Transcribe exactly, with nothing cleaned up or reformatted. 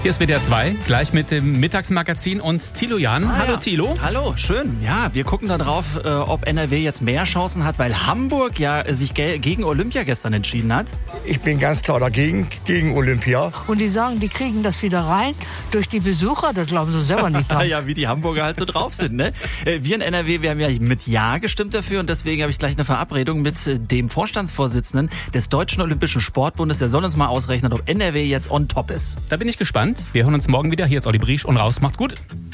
Hier ist W D R zwei, gleich mit dem Mittagsmagazin und Thilo Jahn. Ah, Hallo ja. Thilo. Hallo, schön. Ja, wir gucken da drauf, äh, ob N R W jetzt mehr Chancen hat, weil Hamburg ja äh, sich ge- gegen Olympia gestern entschieden hat. Ich bin ganz klar dagegen, gegen Olympia. Und die sagen, die kriegen das wieder rein durch die Besucher, das glauben sie selber nicht dran. Ja, wie die Hamburger halt so drauf sind, ne? Äh, wir in N R W, wir haben ja mit Ja gestimmt dafür und deswegen habe ich gleich eine Verabredung mit äh, dem Vorstandsvorsitzenden des Deutschen Olympischen Sportbundes. Der soll uns mal ausrechnen, ob N R W jetzt on top ist. Da bin ich gespannt. Wir hören uns morgen wieder. Hier ist Olli Briesch und raus. Macht's gut.